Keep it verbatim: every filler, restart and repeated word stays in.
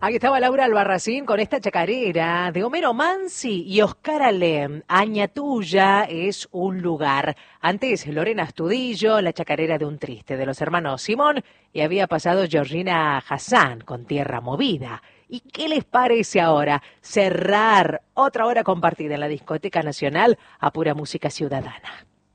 Aquí estaba Laura Albarracín con esta chacarera de Homero Mansi y Oscar Alem. Añatuya es un lugar. Antes Lorena Astudillo, la chacarera de un triste de los hermanos Simón, y había pasado Georgina Hassan con Tierra Movida. ¿Y qué les parece ahora cerrar otra hora compartida en la Discoteca Nacional a pura música ciudadana?